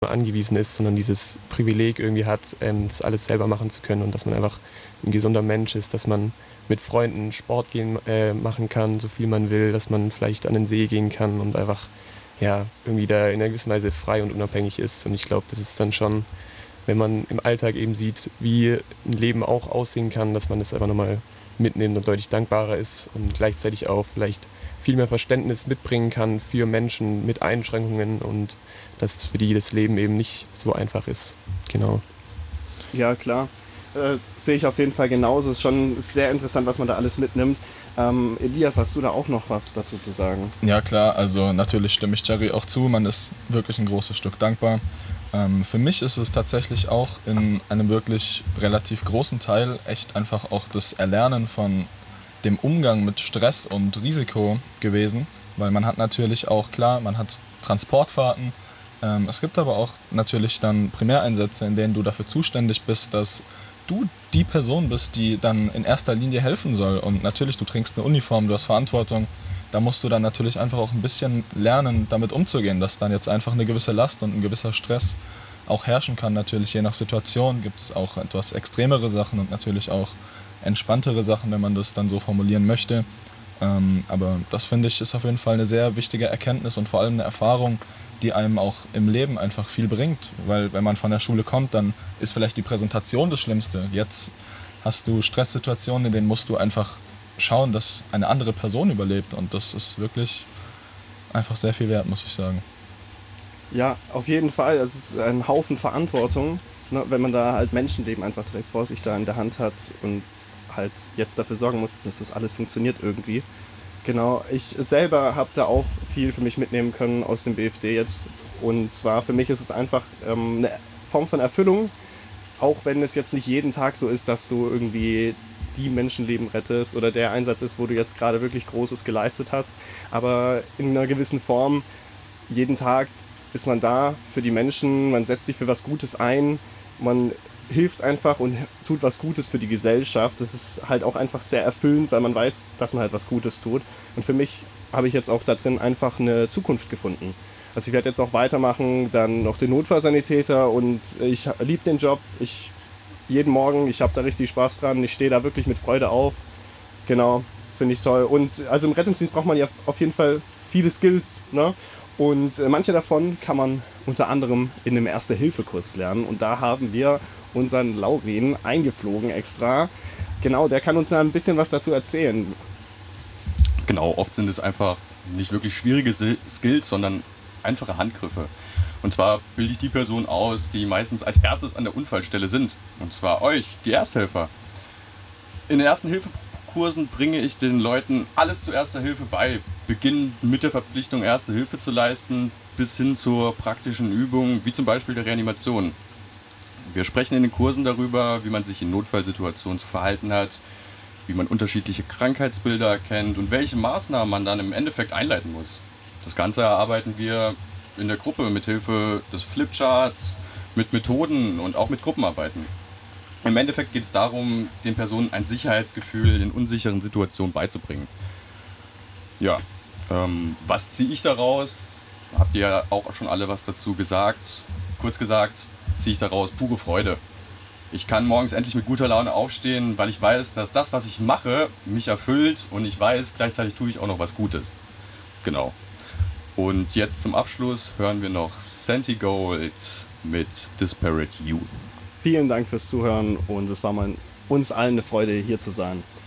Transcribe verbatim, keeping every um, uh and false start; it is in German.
angewiesen ist, sondern dieses Privileg irgendwie hat, ähm, das alles selber machen zu können und dass man einfach ein gesunder Mensch ist, dass man mit Freunden Sport gehen, äh, machen kann, so viel man will, dass man vielleicht an den See gehen kann und einfach ja, irgendwie da in einer gewissen Weise frei und unabhängig ist. Und ich glaube, das ist dann schon, wenn man im Alltag eben sieht, wie ein Leben auch aussehen kann, dass man das einfach nochmal mitnimmt und deutlich dankbarer ist und gleichzeitig auch vielleicht viel mehr Verständnis mitbringen kann für Menschen mit Einschränkungen und dass für die das Leben eben nicht so einfach ist. Genau. Ja, klar. Äh, sehe ich auf jeden Fall genauso. Ist schon sehr interessant, was man da alles mitnimmt. Ähm, Elias, hast du da auch noch was dazu zu sagen? Ja klar, also natürlich stimme ich Jerry auch zu, man ist wirklich ein großes Stück dankbar. Ähm, für mich ist es tatsächlich auch in einem wirklich relativ großen Teil echt einfach auch das Erlernen von dem Umgang mit Stress und Risiko gewesen, weil man hat natürlich auch, klar, man hat Transportfahrten, ähm, es gibt aber auch natürlich dann Primäreinsätze, in denen du dafür zuständig bist, dass du die Person bist, die dann in erster Linie helfen soll. Und natürlich, du trägst eine Uniform, du hast Verantwortung. Da musst du dann natürlich einfach auch ein bisschen lernen, damit umzugehen, dass dann jetzt einfach eine gewisse Last und ein gewisser Stress auch herrschen kann. Natürlich je nach Situation gibt es auch etwas extremere Sachen und natürlich auch entspanntere Sachen, wenn man das dann so formulieren möchte. Ähm, aber das, finde ich, ist auf jeden Fall eine sehr wichtige Erkenntnis und vor allem eine Erfahrung, die einem auch im Leben einfach viel bringt. Weil wenn man von der Schule kommt, dann ist vielleicht die Präsentation das Schlimmste. Jetzt hast du Stresssituationen, in denen musst du einfach schauen, dass eine andere Person überlebt. Und das ist wirklich einfach sehr viel wert, muss ich sagen. Ja, auf jeden Fall. Es ist ein Haufen Verantwortung, ne, wenn man da halt Menschenleben einfach direkt vor sich da in der Hand hat und halt jetzt dafür sorgen muss, dass das alles funktioniert irgendwie. Genau, ich selber habe da auch viel für mich mitnehmen können aus dem B F D jetzt. Und zwar für mich ist es einfach ähm, eine Form von Erfüllung, auch wenn es jetzt nicht jeden Tag so ist, dass du irgendwie die Menschenleben rettest oder der Einsatz ist, wo du jetzt gerade wirklich Großes geleistet hast. Aber in einer gewissen Form, jeden Tag ist man da für die Menschen, man setzt sich für was Gutes ein, man hilft einfach und tut was Gutes für die Gesellschaft. Das ist halt auch einfach sehr erfüllend, weil man weiß, dass man halt was Gutes tut. Und für mich habe ich jetzt auch da drin einfach eine Zukunft gefunden. Also ich werde jetzt auch weitermachen, dann noch den Notfallsanitäter und ich liebe den Job. Ich jeden Morgen, ich habe da richtig Spaß dran. Ich stehe da wirklich mit Freude auf. Genau, das finde ich toll. Und also im Rettungsdienst braucht man ja auf jeden Fall viele Skills, ne? Und äh, manche davon kann man unter anderem in einem Erste-Hilfe-Kurs lernen. Und da haben wir unseren Laurin eingeflogen extra. Genau, der kann uns da ein bisschen was dazu erzählen. Genau, oft sind es einfach nicht wirklich schwierige Skills, sondern einfache Handgriffe. Und zwar bilde ich die Personen aus, die meistens als erstes an der Unfallstelle sind. Und zwar euch, die Ersthelfer. In den Ersten-Hilfe-Kursen bringe ich den Leuten alles zur Erster Hilfe bei. Beginnend mit der Verpflichtung, Erste Hilfe zu leisten, bis hin zur praktischen Übung, wie zum Beispiel der Reanimation. Wir sprechen in den Kursen darüber, wie man sich in Notfallsituationen zu verhalten hat, wie man unterschiedliche Krankheitsbilder erkennt und welche Maßnahmen man dann im Endeffekt einleiten muss. Das Ganze erarbeiten wir in der Gruppe mit Hilfe des Flipcharts, mit Methoden und auch mit Gruppenarbeiten. Im Endeffekt geht es darum, den Personen ein Sicherheitsgefühl in unsicheren Situationen beizubringen. Ja, ähm, was ziehe ich daraus? Habt ihr ja auch schon alle was dazu gesagt. Kurz gesagt, ziehe ich daraus pure Freude. Ich kann morgens endlich mit guter Laune aufstehen, weil ich weiß, dass das, was ich mache, mich erfüllt und ich weiß, gleichzeitig tue ich auch noch was Gutes. Genau. Und jetzt zum Abschluss hören wir noch Santi Gold mit Disparate Youth. Vielen Dank fürs Zuhören und es war mal uns allen eine Freude, hier zu sein.